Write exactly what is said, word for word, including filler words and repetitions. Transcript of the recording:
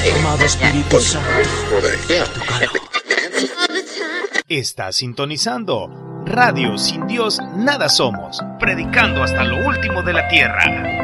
Amado Espíritu Santo, tócalo. Está sintonizando Radio Sin Dios Nada Somos, predicando hasta lo último de la tierra.